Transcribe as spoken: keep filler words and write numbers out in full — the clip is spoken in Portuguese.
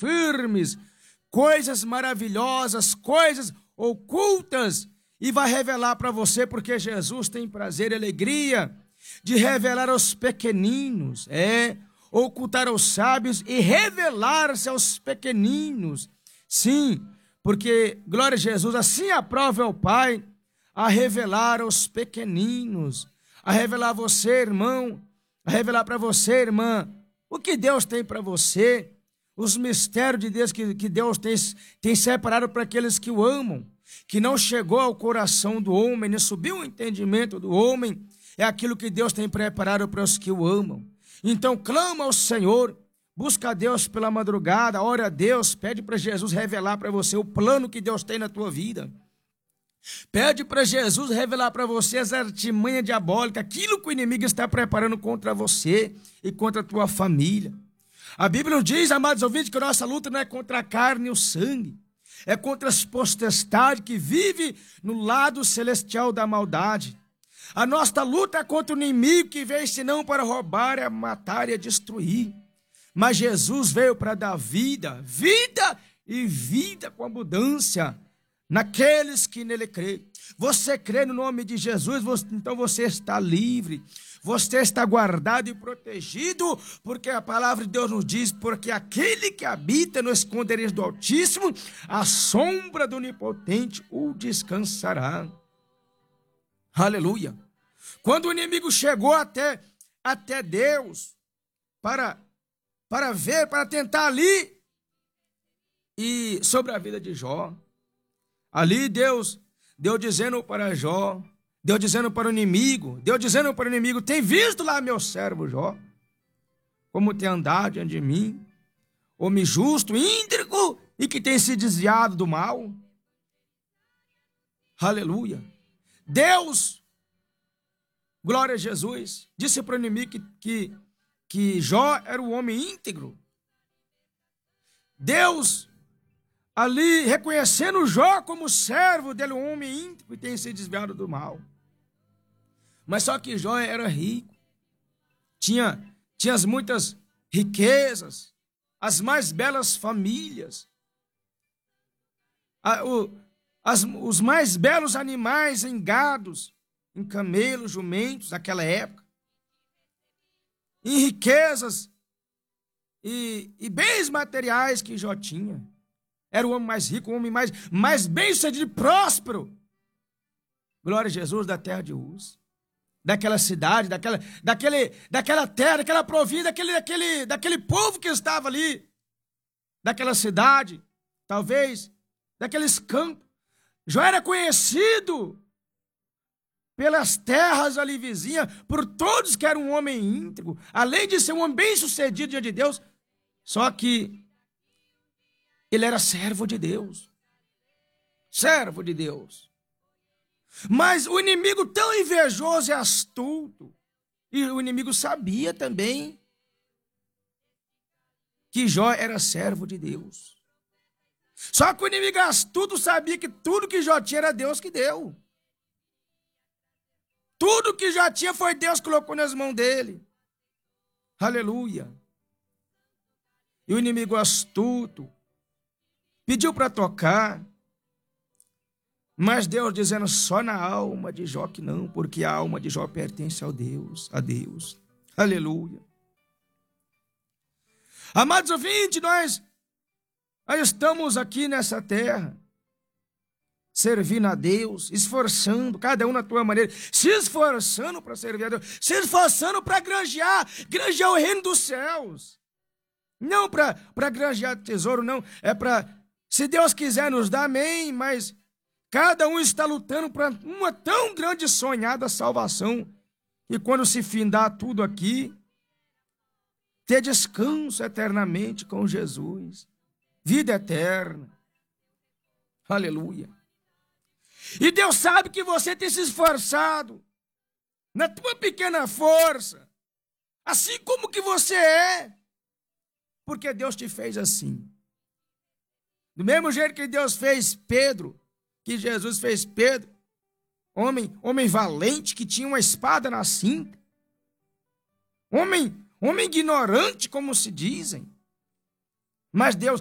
firmes, coisas maravilhosas, coisas ocultas, e vai revelar para você, porque Jesus tem prazer e alegria de revelar aos pequeninos, é, ocultar aos sábios e revelar-se aos pequeninos. Sim, porque, glória a Jesus, assim aprova o Pai a revelar aos pequeninos, a revelar a você, irmão, a revelar para você, irmã, o que Deus tem para você, os mistérios de Deus que, que Deus tem, tem separado para aqueles que o amam, que não chegou ao coração do homem, nem subiu o entendimento do homem, é aquilo que Deus tem preparado para os que o amam. Então clama ao Senhor, busca a Deus pela madrugada, ora a Deus, pede para Jesus revelar para você o plano que Deus tem na tua vida. Pede para Jesus revelar para você as artimanhas diabólicas, aquilo que o inimigo está preparando contra você e contra a tua família. A Bíblia nos diz, amados ouvintes, que a nossa luta não é contra a carne e o sangue, é contra as potestades que vivem no lado celestial da maldade. A nossa luta é contra o inimigo que veio senão para roubar, a matar e a destruir. Mas Jesus veio para dar vida, vida e vida com abundância naqueles que nele crê. Você crê no nome de Jesus, você, então você está livre, você está guardado e protegido, porque a palavra de Deus nos diz, porque aquele que habita no esconderijo do Altíssimo, a sombra do Onipotente o descansará. Aleluia. Quando o inimigo chegou até, até Deus, para, para ver, para tentar ali, e sobre a vida de Jó, ali Deus, Deus dizendo para Jó, Deus dizendo para o inimigo, Deus dizendo para o inimigo, tem visto lá meu servo Jó, como tem andado diante de mim, homem justo, íntegro, e que tem se desviado do mal. Aleluia. Deus, glória a Jesus, disse para o inimigo que, que, que Jó era o homem íntegro. Deus, ali reconhecendo Jó como servo dele, um homem íntegro e tem se desviado do mal. Mas só que Jó era rico, tinha, tinha as muitas riquezas, as mais belas famílias, a, o, as, os mais belos animais em gados, em camelos, jumentos, naquela época, em riquezas e, e bens materiais que Jó tinha. Era o homem mais rico, o homem mais, mais bem-sucedido e próspero. Glória a Jesus, da terra de Uz, daquela cidade, daquela, daquele, daquela terra, daquela província, daquele, daquele, daquele povo que estava ali, daquela cidade, talvez, daqueles campos. Jó era conhecido pelas terras ali vizinhas, por todos que era um homem íntegro, além de ser um homem bem-sucedido diante de Deus, só que ele era servo de Deus. Servo de Deus. Mas o inimigo tão invejoso e astuto, e o inimigo sabia também que Jó era servo de Deus. Só que o inimigo astuto sabia que tudo que Jó tinha era Deus que deu. Tudo que Jó tinha foi Deus que colocou nas mãos dele. Aleluia. E o inimigo astuto pediu para tocar, mas Deus dizendo só na alma de Jó que não, porque a alma de Jó pertence ao Deus, a Deus. Aleluia. Amados ouvintes, nós, nós estamos aqui nessa terra, servindo a Deus, esforçando, cada um na tua maneira, se esforçando para servir a Deus, se esforçando para granjear, granjear o reino dos céus. Não para granjear tesouro, não, é para... Se Deus quiser nos dar, amém, mas cada um está lutando para uma tão grande e sonhada salvação, que quando se findar tudo aqui, ter descanso eternamente com Jesus, vida eterna. Aleluia. E Deus sabe que você tem se esforçado na tua pequena força, assim como que você é, porque Deus te fez assim. Do mesmo jeito que Deus fez Pedro, que Jesus fez Pedro, homem, homem valente que tinha uma espada na cinta, homem, homem ignorante, como se dizem, mas Deus